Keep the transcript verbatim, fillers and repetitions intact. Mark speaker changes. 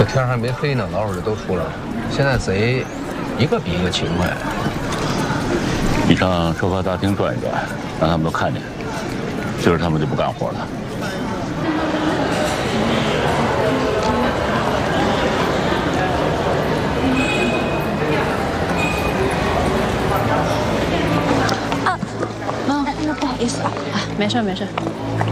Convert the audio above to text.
Speaker 1: 天还没黑呢，老鼠就都出来了。现在贼一个比一个勤快。
Speaker 2: 你上收发大厅转一转，让他们都看见。今儿他们就不干活了。
Speaker 3: 啊，啊，不好意思啊，啊，没事没事。